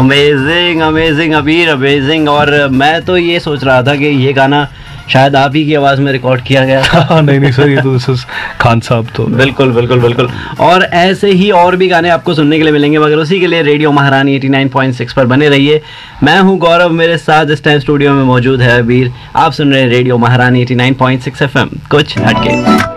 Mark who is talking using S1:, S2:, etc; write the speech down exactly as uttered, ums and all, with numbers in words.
S1: Amazing amazing अबीर, amazing. और मैं तो ये सोच रहा था कि ये गाना शायद आप ही की आवाज़ में रिकॉर्ड किया गया।
S2: नहीं नहीं सर, ये तो दिस इज खान साहब। तो
S1: बिल्कुल बिल्कुल बिल्कुल। और ऐसे ही और भी गाने आपको सुनने के लिए मिलेंगे, मगर उसी के लिए रेडियो महारानी एटी नाइन पॉइंट सिक्स पर बने रहिए। मैं हूं गौरव, मेरे साथ इस टाइम स्टूडियो में मौजूद है अबीर। आप सुन रहे हैं रेडियो महारानी eighty nine point six F M, कुछ हटके।